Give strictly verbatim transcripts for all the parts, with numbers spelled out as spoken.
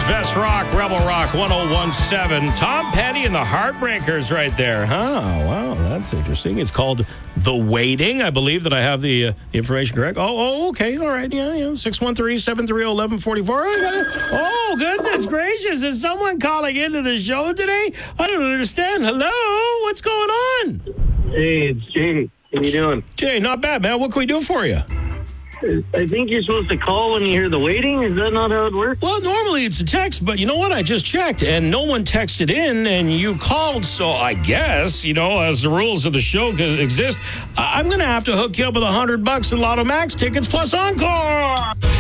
Best Rock, Rebel Rock one oh one seven. Tom Petty and the Heartbreakers right there. Huh? Wow, that's interesting. It's called The Waiting. I believe that I have the, uh, the information correct. Oh, oh, okay. All right. Yeah, yeah. six one three, seven three zero, one one four four. Oh, goodness gracious. Is someone calling into the show today? I don't understand. Hello? What's going on? Hey, it's Jay. How you doing? Jay, not bad, man. What can we do for you? I think you're supposed to call when you hear the waiting. Is that not how it works? Well, normally it's a text, but you know what? I just checked, and no one texted in, and you called, so I guess, you know, as the rules of the show exist, I- I'm going to have to hook you up with a hundred bucks in Lotto Max tickets plus Encore!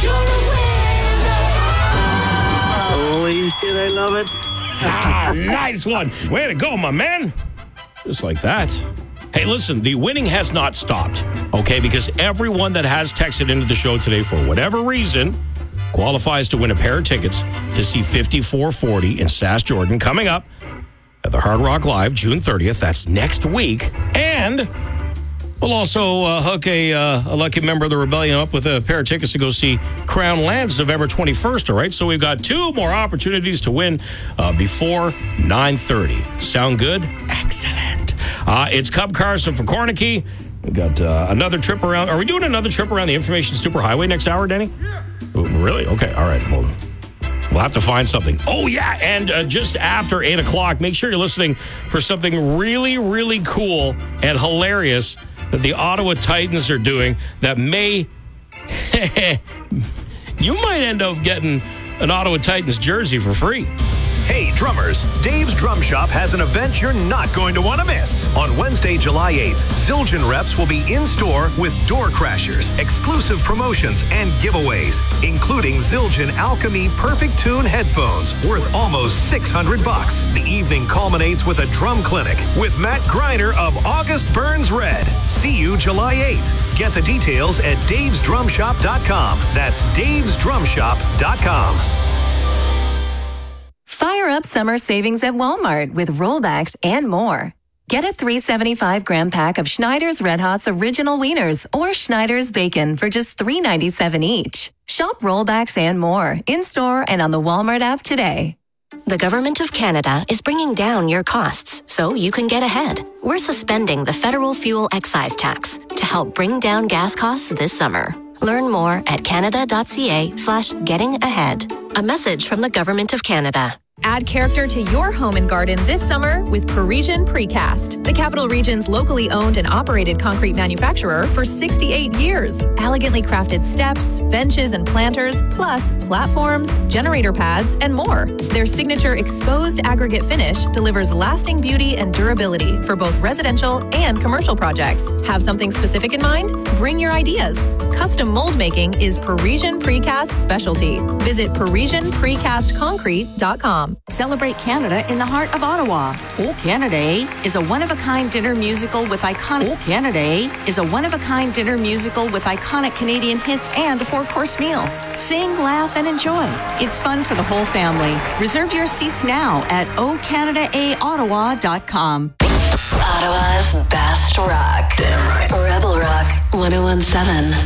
Holy shit, I love it. Ah, nice one. Way to go, my man. Just like that. Hey, listen, the winning has not stopped, okay? Because everyone that has texted into the show today for whatever reason qualifies to win a pair of tickets to see fifty-four forty in Sass Jordan coming up at the Hard Rock Live, June thirtieth. That's next week. And we'll also uh, hook a, uh, a lucky member of the Rebellion up with a pair of tickets to go see Crown Lands November twenty-first, all right? So we've got two more opportunities to win uh, before nine thirty. Sound good? Excellent. Uh, it's Cub Carson from Cornicky. We got uh, another trip around. Are we doing another trip around the Information Superhighway next hour, Denny? Yeah. Really? Okay. All right. Well, we'll have to find something. Oh, yeah. And uh, just after eight o'clock, make sure you're listening for something really, really cool and hilarious that the Ottawa Titans are doing that may... you might end up getting an Ottawa Titans jersey for free. Hey, drummers, Dave's Drum Shop has an event you're not going to want to miss. On Wednesday, July eighth, Zildjian reps will be in-store with door crashers, exclusive promotions, and giveaways, including Zildjian Alchemy Perfect Tune headphones worth almost six hundred bucks. The evening culminates with a drum clinic with Matt Greiner of August Burns Red. See you July eighth. Get the details at daves drum shop dot com. That's daves drum shop dot com. Fire up summer savings at Walmart with rollbacks and more. Get a three seventy-five gram pack of Schneider's Red Hot's Original Wieners or Schneider's Bacon for just three ninety-seven each. Shop rollbacks and more in-store and on the Walmart app today. The Government of Canada is bringing down your costs so you can get ahead. We're suspending the federal fuel excise tax to help bring down gas costs this summer. Learn more at canada.ca slash getting ahead. A message from the Government of Canada. Add character to your home and garden this summer with Parisian Precast, the Capital Region's locally owned and operated concrete manufacturer for sixty-eight years. Elegantly crafted steps, benches, and planters, plus platforms, generator pads, and more. Their signature exposed aggregate finish delivers lasting beauty and durability for both residential and commercial projects. Have something specific in mind? Bring your ideas. Custom mold making is Parisian Precast's specialty. Visit parisian precast concrete dot com. Celebrate Canada in the heart of Ottawa. O Canada is a one-of-a-kind dinner musical with iconic... O Canada is a one-of-a-kind dinner musical with iconic Canadian hits and a four-course meal. Sing, laugh, and enjoy. It's fun for the whole family. Reserve your seats now at o canada a ottawa dot com. Ottawa's best rock. Damn right. Rebel Rock one oh one seven.